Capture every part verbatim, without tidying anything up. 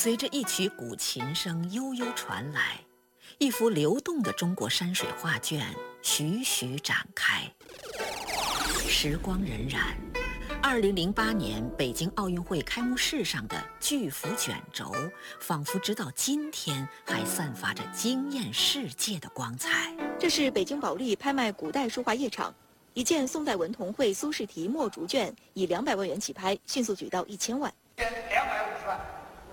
随着一曲古琴声悠悠传来，一幅流动的中国山水画卷徐徐展开。时光荏苒，二零零八年北京奥运会开幕式上的巨幅卷轴，仿佛直到今天还散发着惊艳世界的光彩。 这是北京保利拍卖古代书画夜场，一件宋代文同会苏轼题墨竹卷以两百万元起拍，迅速举到一千万。 两百五十万，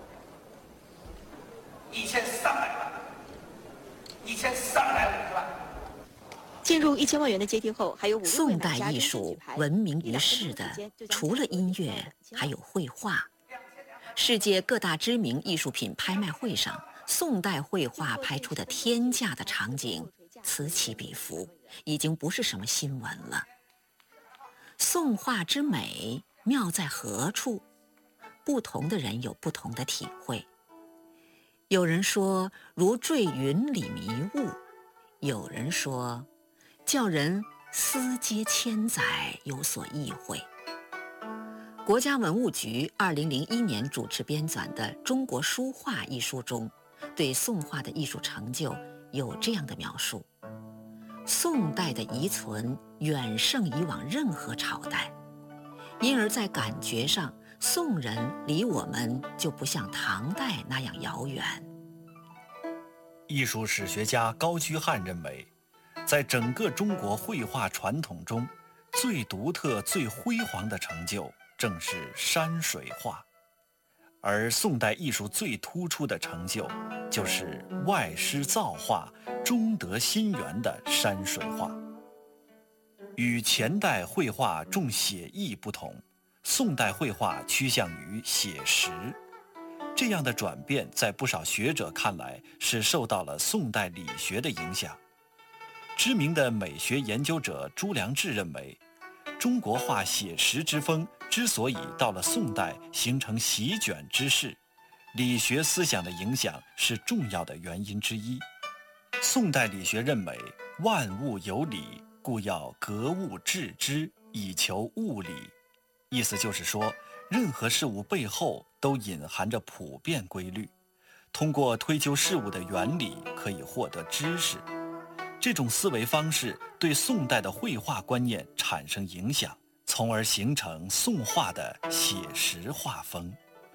一千三百万，一千三百五十万。 进入一千万元的阶梯后，还有五六位宋代艺术闻名于世的，除了音乐，还有绘画。世界各大知名艺术品拍卖会上，宋代绘画拍出的天价的场景此起彼伏，已经不是什么新闻了。宋画之美妙在何处？不同的人有不同的体会。有人说如坠云里迷雾，有人说叫人思嗟千载有所意会。国家文物局二零零一年主持编纂的《中国书画》一书中，对宋画的艺术成就有这样的描述：宋代的遗存远胜以往任何朝代，因而在感觉上，宋人离我们就不像唐代那样遥远。 艺术史学家高居翰认为，在整个中国绘画传统中，最独特、最辉煌的成就正是山水画，而宋代艺术最突出的成就，就是外施造化、中得心源的山水画。与前代绘画重写意不同，宋代绘画趋向于写实。这样的转变在不少学者看来是受到了宋代理学的影响。知名的美学研究者朱良志认为，中国画写实之风之所以到了宋代形成席卷之势，理学思想的影响是重要的原因之一。宋代理学认为，万物有理，故要格物致知，以求物理。意思就是说，任何事物背后都隐含着普遍规律，通过推究事物的原理可以获得知识。这种思维方式对宋代的绘画观念产生影响，从而形成宋画的写实画风。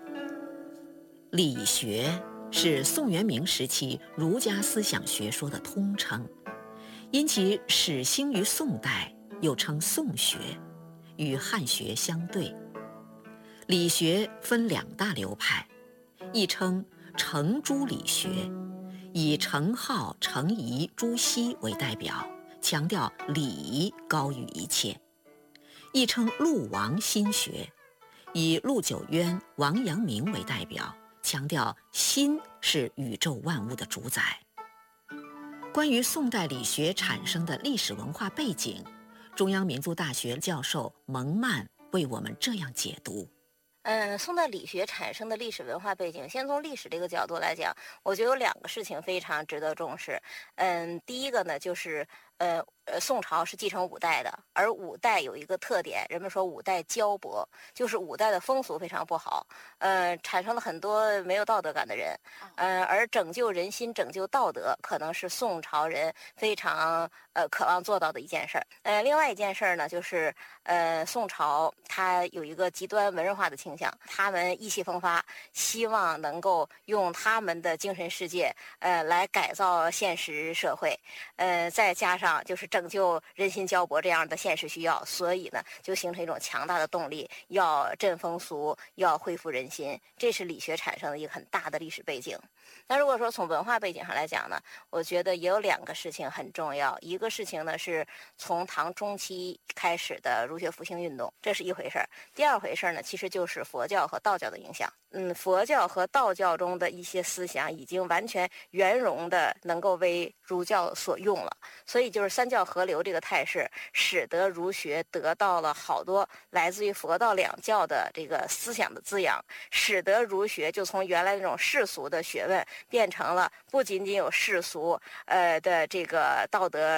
理学是宋元明时期儒家思想学说的通称，因其始兴于宋代，又称宋学，与汉学相对。理学分两大流派，一称程朱理学，以程颢、程颐、朱熹为代表，强调理高于一切；亦称陆王心学，以陆九渊、王阳明为代表，强调心是宇宙万物的主宰。关于宋代理学产生的历史文化背景，中央民族大学教授蒙曼为我们这样解读。 嗯，宋代理学产生的历史文化背景，先从历史这个角度来讲，我觉得有两个事情非常值得重视。嗯，第一个呢，就是呃呃，宋朝是继承五代的，而五代有一个特点，人们说五代骄薄，就是五代的风俗非常不好，呃，产生了很多没有道德感的人，呃，而拯救人心、拯救道德，可能是宋朝人非常呃渴望做到的一件事儿。呃，另外一件事儿呢，就是呃，宋朝它有一个极端文人化的倾向，他们意气风发，希望能够用他们的精神世界，呃，来改造现实社会，呃，再加上就是拯救人心焦薄这样的现实需要，所以呢，就形成一种强大的动力，要振风俗，要恢复人心，这是理学产生的一个很大的历史背景。那如果说从文化背景上来讲呢，我觉得也有两个事情很重要。一个事情呢，是从唐中期开始的儒学复兴运动，这是一回事儿。第二回事儿呢，其实就是佛教和道教的影响。嗯，佛教和道教中的一些思想已经完全圆融的能够为儒教所用了，所以就是三教合流这个态势，使得儒学得到了好多来自于佛道两教的这个思想的滋养，使得儒学就从原来那种世俗的学问变成了不仅仅有世俗呃的这个道德